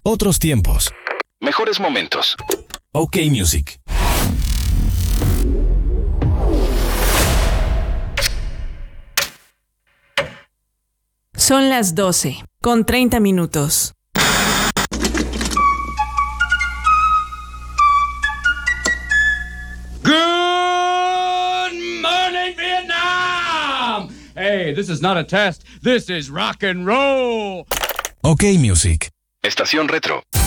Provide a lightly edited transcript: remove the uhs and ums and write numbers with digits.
otros tiempos, mejores momentos. OK Music. Son las 12:30. Good morning, Vietnam! Hey, this is not a test. This is rock and roll. OK Music. Estación Retro.